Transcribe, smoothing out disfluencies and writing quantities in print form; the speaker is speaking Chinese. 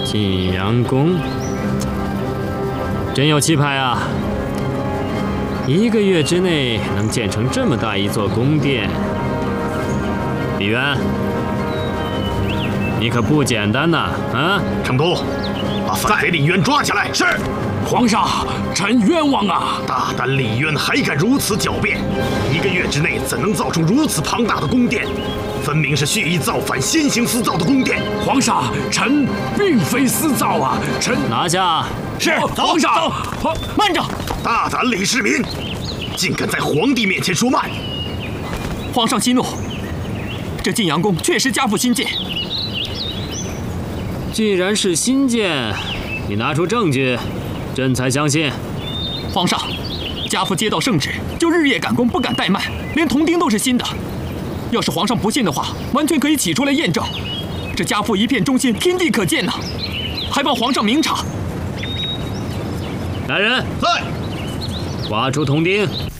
晋阳宫，真有气派啊！1个月之内能建成这么大一座宫殿，李渊，你可不简单呐！啊， 成都，把反贼李渊抓起来。是， 皇上，臣冤枉啊！ 大胆李渊还敢如此狡辩！1个月之内怎能造出如此庞大的宫殿？分明是蓄意造反、先行私造的宫殿。 皇上，臣并非私造啊！臣拿下！ 是，皇上。慢着！ 大胆李世民，竟敢在皇帝面前说慢！ 皇上息怒，这晋阳宫确实家父新建。 既然是新建，你拿出证据，朕才相信。 皇上，家父接到圣旨就日夜赶工，不敢怠慢，连铜钉都是新的。要是皇上不信的话，完全可以起出来验证。这家父一片忠心，天地可见呐！还望皇上明察。 来人， 在， 挖出铜钉。